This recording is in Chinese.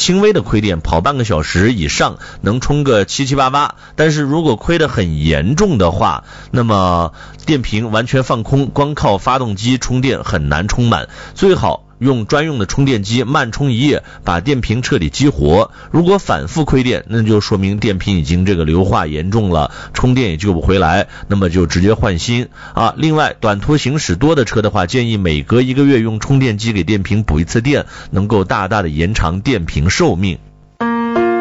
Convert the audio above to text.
轻微的亏电，跑半个小时以上能充个7-8%，但是如果亏得很严重的话，那么电瓶完全放空，光靠发动机充电很难充满，最好用专用的充电机慢充1夜，把电瓶彻底激活。如果反复亏电，那就说明电瓶已经这个硫化严重了，充电也救不回来，那么就直接换新啊。另外，短途行驶多的车的话，建议每隔1个月用充电机给电瓶补一次电，能够大大的延长电瓶寿命。